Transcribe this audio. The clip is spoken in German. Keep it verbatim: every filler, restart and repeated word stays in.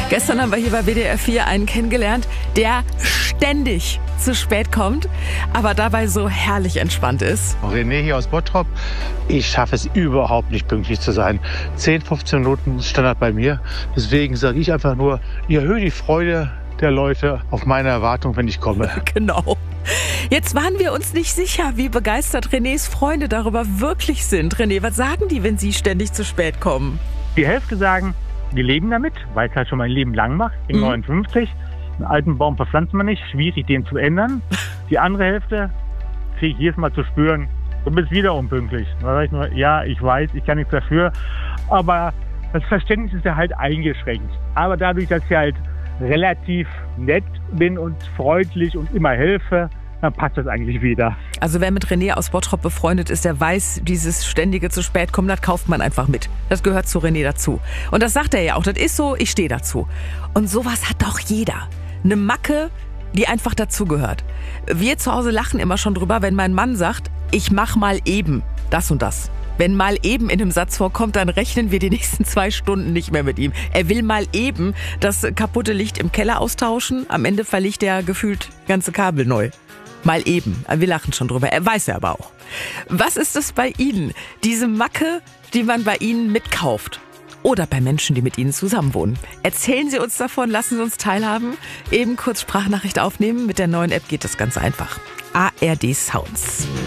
Gestern haben wir hier bei W D R vier einen kennengelernt, der ständig zu spät kommt, aber dabei so herrlich entspannt ist. René hier aus Bottrop. Ich schaffe es überhaupt nicht, pünktlich zu sein. zehn, fünfzehn Minuten ist Standard bei mir. Deswegen sage ich einfach nur, ich erhöhe die Freude der Leute auf meine Erwartung, wenn ich komme. Genau. Jetzt waren wir uns nicht sicher, wie begeistert Renés Freunde darüber wirklich sind. René, was sagen die, wenn sie ständig zu spät kommen? Die Hälfte sagen, die leben damit, weil es halt schon mein Leben lang macht. Ich bin mhm. neunundfünfzig. Einen alten Baum verpflanzt man nicht. Schwierig, den zu ändern. Die andere Hälfte kriege ich jedes Mal zu spüren, du bist wieder unpünktlich. Da sage ich nur, ja, ich weiß, ich kann nichts dafür. Aber das Verständnis ist ja halt eingeschränkt. Aber dadurch, dass ich halt relativ nett bin und freundlich und immer helfe, dann passt das eigentlich wieder. Also wer mit René aus Bottrop befreundet ist, der weiß, dieses ständige zu spät kommen, das kauft man einfach mit. Das gehört zu René dazu. Und das sagt er ja auch, das ist so, ich stehe dazu. Und sowas hat doch jeder. Eine Macke, die einfach dazugehört. Wir zu Hause lachen immer schon drüber, wenn mein Mann sagt, ich mach mal eben das und das. Wenn mal eben in einem Satz vorkommt, dann rechnen wir die nächsten zwei Stunden nicht mehr mit ihm. Er will mal eben das kaputte Licht im Keller austauschen. Am Ende verlegt er gefühlt ganze Kabel neu. Mal eben. Wir lachen schon drüber. Er weiß ja aber auch. Was ist es bei Ihnen? Diese Macke, die man bei Ihnen mitkauft? Oder bei Menschen, die mit Ihnen zusammenwohnen? Erzählen Sie uns davon, lassen Sie uns teilhaben. Eben kurz Sprachnachricht aufnehmen. Mit der neuen App geht das ganz einfach. A R D Sounds.